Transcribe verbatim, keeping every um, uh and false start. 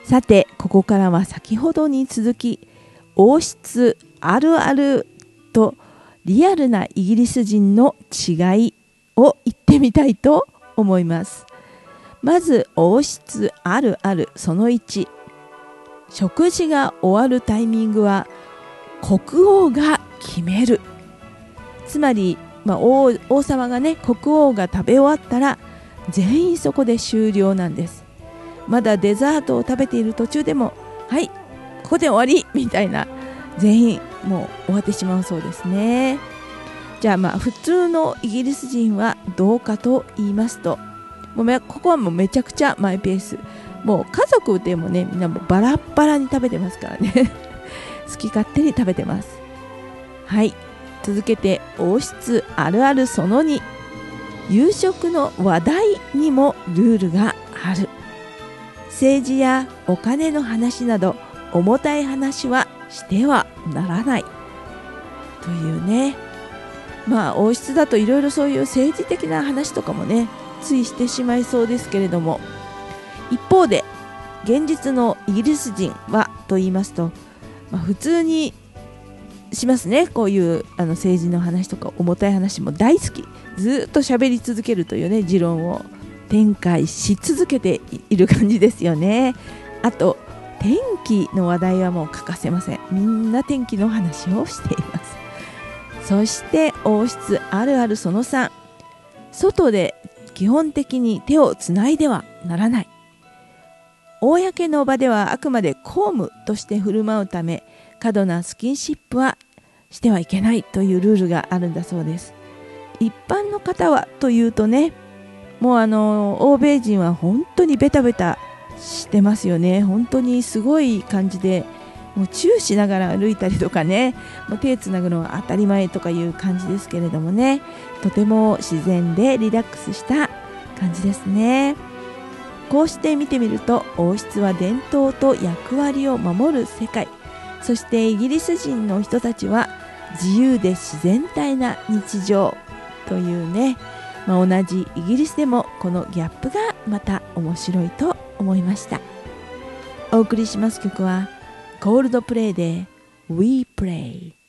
さてここからは先ほどに続き王室あるあるとリアルなイギリス人の違いを言ってみたいと思います。まず王室あるあるそのいち、食事が終わるタイミングは国王が決める。つまり、まあ、王, 王様がね国王が食べ終わったら全員そこで終了なんです。まだデザートを食べている途中でもはいここで終わりみたいな、全員もう終わってしまうそうですね。じゃあまあ普通のイギリス人はどうかと言いますと、もうここはもうめちゃくちゃマイペース、もう家族でもねみんなもバラッバラに食べてますからね好き勝手に食べてます。はい、続けて王室あるあるそのに、夕食の話題にもルールがある。政治やお金の話など重たい話はしてはならないというね。まあ王室だといろいろそういう政治的な話とかもねついしてしまいそうですけれども、一方で現実のイギリス人はと言いますと、まあ、普通にしますね。こういうあの政治の話とか重たい話も大好き、ずっと喋り続けるというね持論を展開し続けている感じですよね。あと天気の話題はもう欠かせません。みんな天気の話をしています。そして王室あるあるそのさん、外で基本的に手をつないではならない。公の場ではあくまで公務として振る舞うため、過度なスキンシップはしてはいけないというルールがあるんだそうです。一般の方はというとね、もうあの欧米人は本当にベタベタしてますよね。本当にすごい感じで、もうチューしながら歩いたりとかね、もう手つなぐのは当たり前とかいう感じですけれどもね、とても自然でリラックスした感じですね。こうして見てみると王室は伝統と役割を守る世界、そしてイギリス人の人たちは自由で自然体な日常というね、まあ、同じイギリスでもこのギャップがまた面白いと思いました。お送りします曲はコールドプレイで We Pray。